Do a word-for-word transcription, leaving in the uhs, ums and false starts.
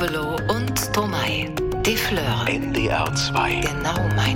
Relo und Stromae. Die Fleur. N D R zwei. Genau mein